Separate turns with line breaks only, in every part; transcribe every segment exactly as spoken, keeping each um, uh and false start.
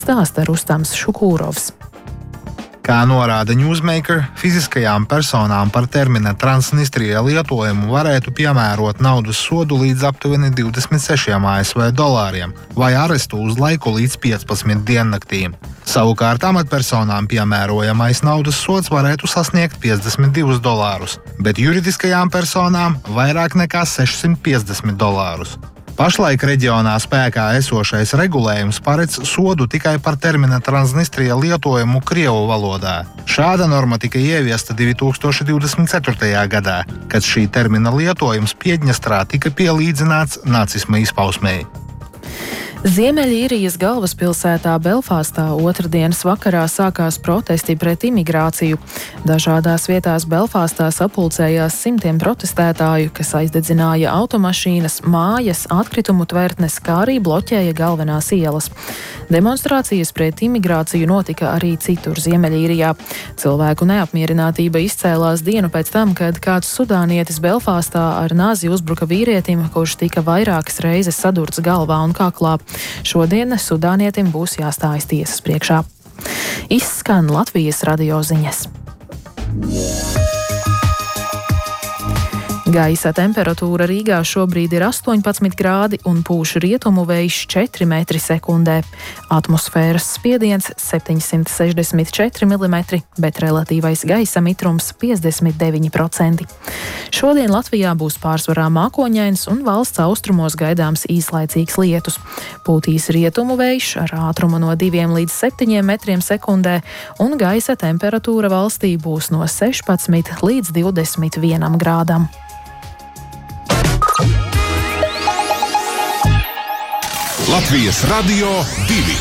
Stāsta Rustams Šukūrovs.
Kā norāda Newsmaker, fiziskajām personām par termina Transnistrija lietojumu varētu piemērot naudas sodu līdz aptuveni divdesmit sešiem A S V dolāriem vai arestu uz laiku līdz piecpadsmit diennaktīm. Savukārt amatpersonām piemērojamais naudas sods varētu sasniegt piecdesmit divus dolārus, bet juridiskajām personām vairāk nekā sešsimt piecdesmit dolārus. Pašlaik reģionā spēkā esošais regulējums paredz sodu tikai par termina Transnistrija lietojumu krievu valodā. Šāda norma tika ieviesta divi tūkstoši divdesmit ceturtajā gadā, kad šī termina lietojums Piedņestrā tika pielīdzināts nacisma izpausmei.
Ziemeļīrijas galvaspilsētā Belfastā otrdienas vakarā sākās protesti pret imigrāciju. Dažādās vietās Belfastā sapulcējās simtiem protestētāju, kas aizdedzināja automašīnas, mājas, atkritumu tvertnes, kā arī bloķēja galvenās ielas. Demonstrācijas pret imigrāciju notika arī citur Ziemeļīrijā. Cilvēku neapmierinātība izcēlās dienu pēc tam, kad kāds sudānietis Belfastā ar nāzi uzbruka vīrietim, kurš tika vairākas reizes sadurts galvā un kaklā. Šodien sudānietim būs jāstājas tiesas priekšā. Izskan Latvijas radio ziņas. Gaisa temperatūra Rīgā šobrīd ir astoņpadsmit grādi un pūš rietumu vējš četri metri sekundē. Atmosfēras spiediens septiņsimt sešdesmit četri milimetri, bet relatīvais gaisa mitrums piecdesmit deviņi procenti. Šodien Latvijā būs pārsvarā mākoņains un valsts austrumos gaidāms īslaicīgs lietus. Pūtīs rietumu vējš ar ātrumu no diviem līdz septiņiem metriem sekundē un gaisa temperatūra valstī būs no sešpadsmit līdz divdesmit vienam grādam.
Latvijas radio divi.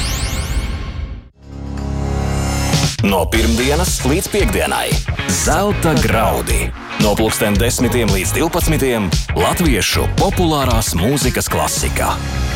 No pirmdienas līdz piekdienai zelta graudi. No pulksten desmitiem līdz divpadsmitiem latviešu populārās mūzikas klasika.